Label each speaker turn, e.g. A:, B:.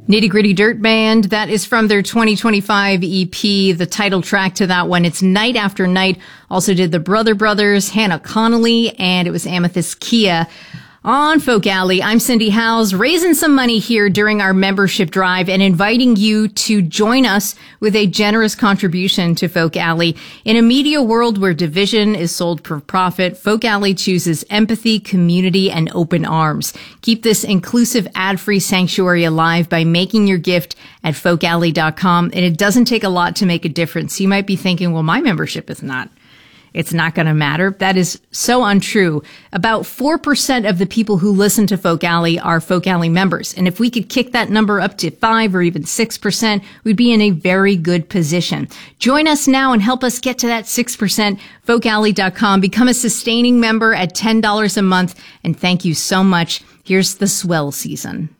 A: Nitty Gritty Dirt Band, that is from their 2025 EP, the title track to that one. It's Night After Night. Also did the Brother Brothers, Hannah Connolly, and it was Amethyst Kia. On Folk Alley, I'm Cindy Howes, raising some money here during our membership drive and inviting you to join us with a generous contribution to Folk Alley. In a media world where division is sold for profit, Folk Alley chooses empathy, community, and open arms. Keep this inclusive ad-free sanctuary alive by making your gift at folkalley.com. And it doesn't take a lot to make a difference. You might be thinking, well, my membership is not. It's not going to matter. That is so untrue. About 4% of the people who listen to Folk Alley are Folk Alley members. And if we could kick that number up to 5 or even 6%, we'd be in a very good position. Join us now and help us get to that 6%. Folkalley.com. Become a sustaining member at $10 a month. And thank you so much. Here's the swell season.